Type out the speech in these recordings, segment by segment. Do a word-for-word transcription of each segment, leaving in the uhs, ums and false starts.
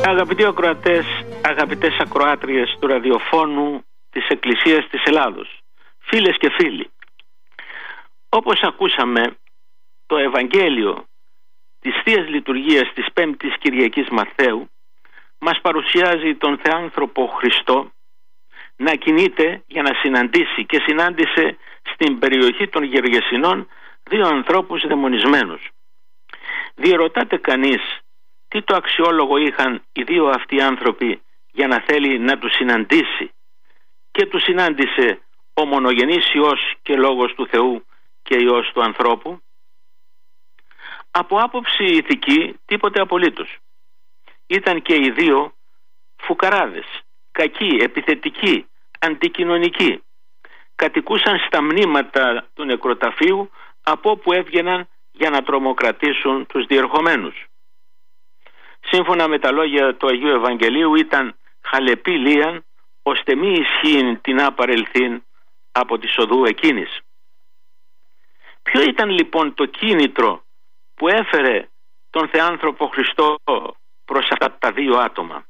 Αγαπητοί ακροατές, αγαπητές ακροάτριες του ραδιοφώνου της Εκκλησίας της Ελλάδος, φίλες και φίλοι, όπως ακούσαμε, το Ευαγγέλιο της Θείας Λειτουργίας της Πέμπτης Κυριακής Μαθαίου μας παρουσιάζει τον Θεάνθρωπο Χριστό να κινείται για να συναντήσει, και συνάντησε στην περιοχή των Γεργεσηνών δύο ανθρώπους δαιμονισμένους. Διερωτάται κανείς τι το αξιόλογο είχαν οι δύο αυτοί άνθρωποι για να θέλει να τους συναντήσει, και τους συνάντησε ο μονογενής Υιός και Λόγος του Θεού και Υιός του ανθρώπου? Από άποψη ηθική τίποτε απολύτως. Ήταν και οι δύο φουκαράδες, κακοί, επιθετικοί, αντικοινωνικοί. Κατοικούσαν στα μνήματα του νεκροταφείου, από όπου έβγαιναν για να τρομοκρατήσουν τους διερχομένους. Σύμφωνα με τα λόγια του Αγίου Ευαγγελίου, ήταν χαλεπή λίαν, ώστε μη ισχύειν την άπαρελθήν από τη οδού εκείνης. Ποιο ήταν λοιπόν το κίνητρο που έφερε τον Θεάνθρωπο Χριστό προς αυτά τα δύο άτομα?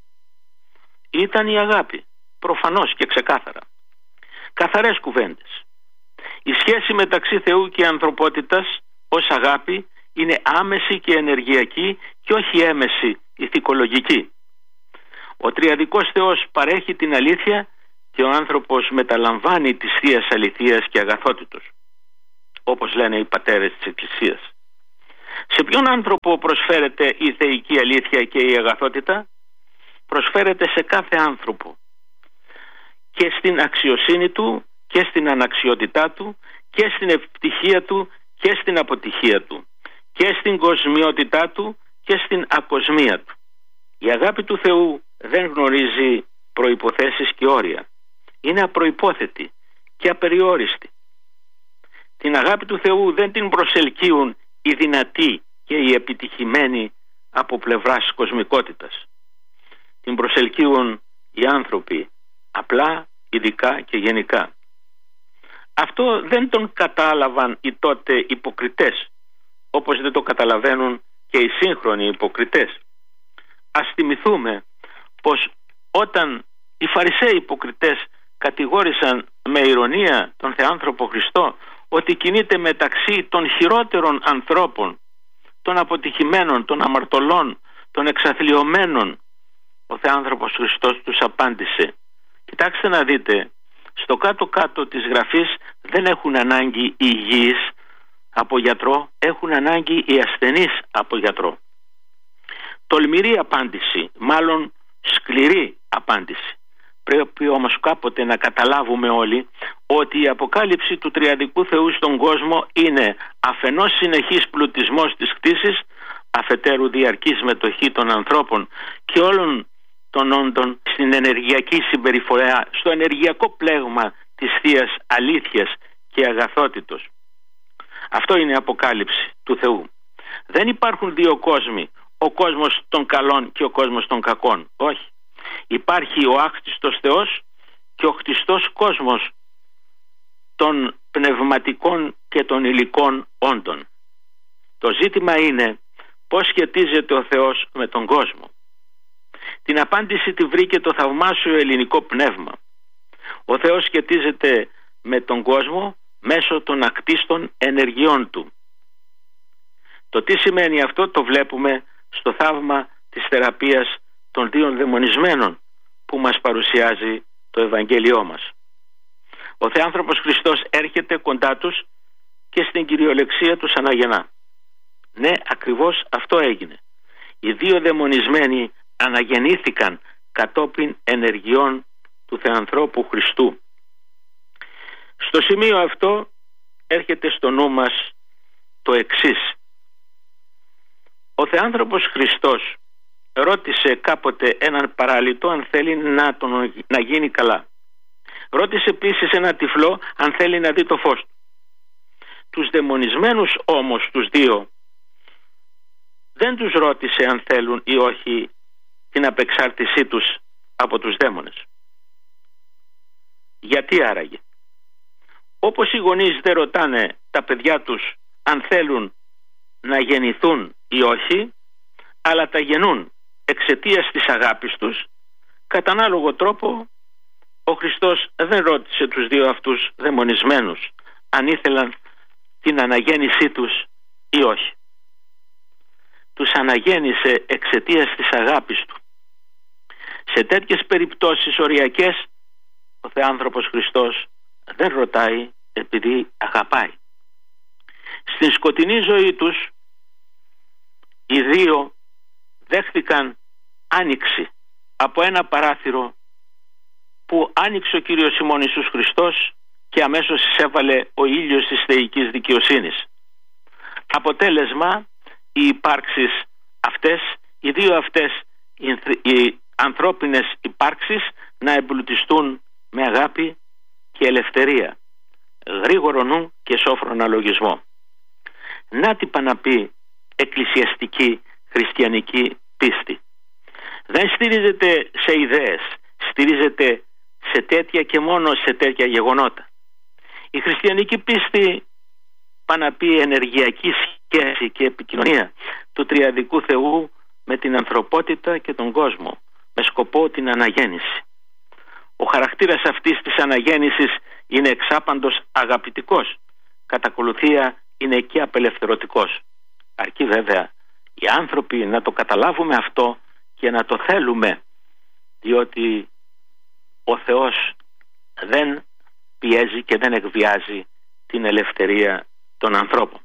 Ήταν η αγάπη, προφανώς και ξεκάθαρα. Καθαρές κουβέντες. Η σχέση μεταξύ Θεού και ανθρωπότητας ως αγάπη είναι άμεση και ενεργειακή και όχι έμεση ηθικολογική. Ο τριαδικός Θεός παρέχει την αλήθεια και ο άνθρωπος μεταλαμβάνει της Θείας αληθείας και αγαθότητος, όπως λένε οι πατέρες της Εκκλησίας. Σε ποιον άνθρωπο προσφέρεται η θεϊκή αλήθεια και η αγαθότητα? Προσφέρεται σε κάθε άνθρωπο, και στην αξιοσύνη του και στην αναξιότητά του, και στην ευτυχία του και στην αποτυχία του, και στην κοσμιότητά του και στην ακοσμία του. Η αγάπη του Θεού δεν γνωρίζει προϋποθέσεις και όρια. Είναι απροϋπόθετη και απεριόριστη. Την αγάπη του Θεού δεν την προσελκύουν οι δυνατοί και οι επιτυχημένοι από πλευράς κοσμικότητας. Την προσελκύουν οι άνθρωποι απλά, ειδικά και γενικά. Αυτό δεν τον κατάλαβαν οι τότε υποκριτές, όπως δεν το καταλαβαίνουν και οι σύγχρονοι υποκριτές. Ας θυμηθούμε πως όταν οι Φαρισαίοι υποκριτές κατηγόρησαν με ηρωνία τον Θεάνθρωπο Χριστό ότι κινείται μεταξύ των χειρότερων ανθρώπων, των αποτυχημένων, των αμαρτωλών, των εξαθλιωμένων, ο Θεάνθρωπος Χριστός τους απάντησε: κοιτάξτε να δείτε, στο κάτω-κάτω της γραφής δεν έχουν ανάγκη οι υγιείς από γιατρό, έχουν ανάγκη οι ασθενείς από γιατρό. Τολμηρή απάντηση, μάλλον σκληρή απάντηση. Πρέπει όμως κάποτε να καταλάβουμε όλοι ότι η αποκάλυψη του τριαδικού Θεού στον κόσμο είναι αφενός συνεχής πλουτισμός της κτήσης, αφετέρου διαρκή συμμετοχή των ανθρώπων και όλων των όντων στην ενεργειακή συμπεριφορά, στο ενεργειακό πλέγμα της Θείας αλήθειας και αγαθότητος. Αυτό είναι η αποκάλυψη του Θεού. Δεν υπάρχουν δύο κόσμοι, ο κόσμος των καλών και ο κόσμος των κακών. Όχι. Υπάρχει ο άχτιστος Θεός και ο χτιστός κόσμος των πνευματικών και των υλικών όντων. Το ζήτημα είναι πώς σχετίζεται ο Θεός με τον κόσμο. Την απάντηση τη βρήκε το θαυμάσιο ελληνικό πνεύμα. Ο Θεός σχετίζεται με τον κόσμο μέσω των ακτίστων ενεργειών του. Το τι σημαίνει αυτό το βλέπουμε στο θαύμα της θεραπείας των δύο δαιμονισμένων που μας παρουσιάζει το Ευαγγέλιό μας. Ο Θεάνθρωπος Χριστός έρχεται κοντά τους και στην κυριολεξία τους αναγεννά. Ναι, ακριβώς αυτό έγινε. Οι δύο δαιμονισμένοι αναγεννήθηκαν κατόπιν ενεργειών του Θεανθρώπου Χριστού. Στο σημείο αυτό έρχεται στο νου μας το εξής. Ο Θεάνθρωπος Χριστός ρώτησε κάποτε έναν παραλυτό αν θέλει να, τον, να γίνει καλά. Ρώτησε επίσης ένα τυφλό αν θέλει να δει το φως του. Τους δαιμονισμένους όμως τους δύο δεν τους ρώτησε αν θέλουν ή όχι την απεξάρτησή τους από τους δαίμονες. Γιατί άραγε? Όπως οι γονείς δεν ρωτάνε τα παιδιά τους αν θέλουν να γεννηθούν ή όχι, αλλά τα γεννούν εξαιτίας της αγάπης τους, κατά ανάλογο τρόπο ο Χριστός δεν ρώτησε τους δύο αυτούς δαιμονισμένους αν ήθελαν την αναγέννησή τους ή όχι. Τους αναγέννησε εξαιτίας της αγάπης του. Σε τέτοιες περιπτώσεις οριακές ο Θεάνθρωπος Χριστός δεν ρωτάει επειδή αγαπάει. Στην σκοτεινή ζωή τους οι δύο δέχθηκαν άνοιξη από ένα παράθυρο που άνοιξε ο Κύριος ημών Ιησούς Χριστός και αμέσως εισέβαλε ο ήλιος της θεϊκής δικαιοσύνης. Αποτέλεσμα, οι υπάρξεις αυτές, οι δύο αυτές οι ανθρώπινες υπάρξεις να εμπλουτιστούν με αγάπη και ελευθερία, γρήγορο νου και σόφρον αλογισμό. Να τι να πει εκκλησιαστική χριστιανική πίστη. Δεν στηρίζεται σε ιδέες, στηρίζεται σε τέτοια και μόνο σε τέτοια γεγονότα. Η χριστιανική πίστη πάει να πει ενεργειακή σχέση και επικοινωνία του τριαδικού Θεού με την ανθρωπότητα και τον κόσμο, με σκοπό την αναγέννηση. Ο χαρακτήρας αυτής της αναγέννησης είναι εξάπαντος αγαπητικός, κατά ακολουθία είναι και απελευθερωτικός. Αρκεί βέβαια οι άνθρωποι να το καταλάβουμε αυτό και να το θέλουμε, διότι ο Θεός δεν πιέζει και δεν εκβιάζει την ελευθερία των ανθρώπων.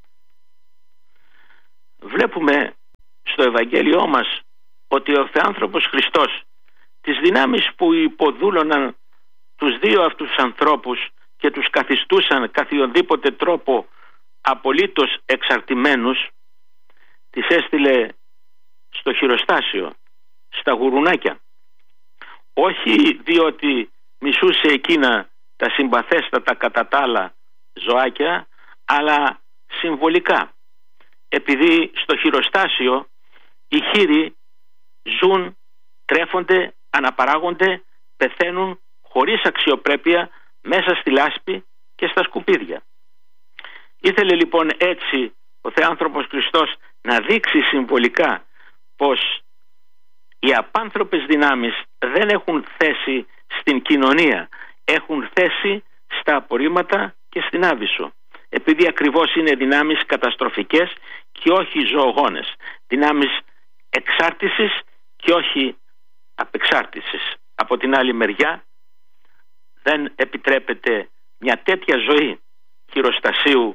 Βλέπουμε στο Ευαγγέλιό μας ότι ο Θεάνθρωπος Χριστός τις δυνάμεις που υποδούλωναν τους δύο αυτούς ανθρώπους και τους καθιστούσαν καθιονδήποτε τρόπο απολύτως εξαρτημένους, τις έστειλε στο χειροστάσιο, στα γουρουνάκια. Όχι διότι μισούσε εκείνα τα συμπαθέστατα κατά τα άλλα ζωάκια, αλλά συμβολικά, επειδή στο χειροστάσιο οι χείροι ζουν, τρέφονται, αναπαράγονται, πεθαίνουν χωρίς αξιοπρέπεια μέσα στη λάσπη και στα σκουπίδια. Ήθελε λοιπόν έτσι ο Θεάνθρωπος Χριστός να δείξει συμβολικά πως οι απάνθρωπες δυνάμεις δεν έχουν θέση στην κοινωνία, έχουν θέση στα απορρίμματα και στην άβυσσο, επειδή ακριβώς είναι δυνάμεις καταστροφικές και όχι ζωογόνες, δυνάμεις εξάρτησης και όχι απεξάρτησης. Από την άλλη μεριά δεν επιτρέπεται μια τέτοια ζωή χειροστασίου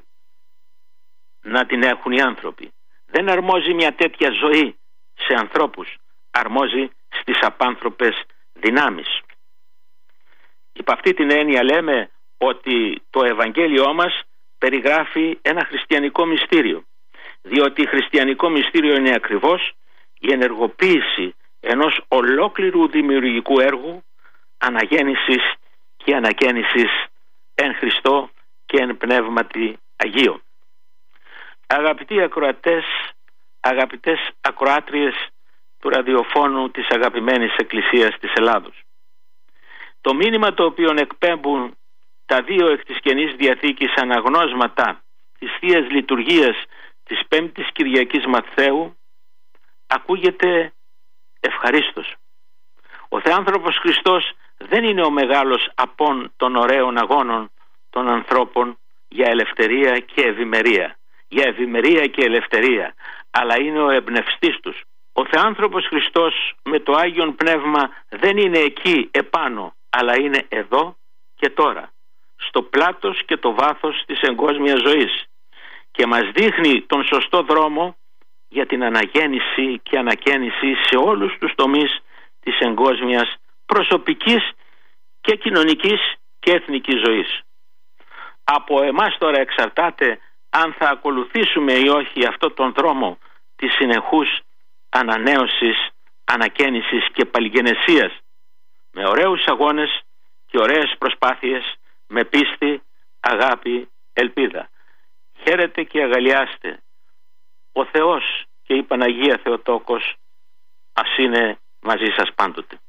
να την έχουν οι άνθρωποι. Δεν αρμόζει μια τέτοια ζωή σε ανθρώπους, αρμόζει στις απάνθρωπες δυνάμεις. Υπ' αυτή την έννοια λέμε ότι το Ευαγγέλιό μας περιγράφει ένα χριστιανικό μυστήριο, διότι χριστιανικό μυστήριο είναι ακριβώς η ενεργοποίηση ενός ολόκληρου δημιουργικού έργου αναγέννησης και ανακαίνησης εν Χριστώ και εν Πνεύματι Αγίο. Αγαπητοί ακροατές, αγαπητές ακροάτριες του ραδιοφώνου της αγαπημένης Εκκλησίας της Ελλάδος, το μήνυμα το οποίο εκπέμπουν τα δύο εκ της Καινής Διαθήκης αναγνώσματα της Θείας Λειτουργίας της Πέμπτης Κυριακής Ματθαίου ακούγεται ευχαρίστως. Ο Θεάνθρωπος Χριστός δεν είναι ο μεγάλος απόν των ωραίων αγώνων των ανθρώπων για ελευθερία και ευημερία, για ευημερία και ελευθερία, αλλά είναι ο εμπνευστής τους. Ο Θεάνθρωπος Χριστός με το Άγιον Πνεύμα δεν είναι εκεί επάνω, αλλά είναι εδώ και τώρα, στο πλάτος και το βάθος της εγκόσμιας ζωής, και μας δείχνει τον σωστό δρόμο για την αναγέννηση και ανακαίνιση σε όλους τους τομείς της εγκόσμιας προσωπικής και κοινωνικής και εθνικής ζωής. Από εμάς τώρα εξαρτάται αν θα ακολουθήσουμε ή όχι αυτόν τον δρόμο της συνεχούς ανανέωσης, ανακαίνισης και παλιγενεσίας, με ωραίους αγώνες και ωραίες προσπάθειες, με πίστη, αγάπη, ελπίδα. Χαίρετε και αγαλιάστε. Ο Θεός και η Παναγία Θεοτόκος ας είναι μαζί σας πάντοτε.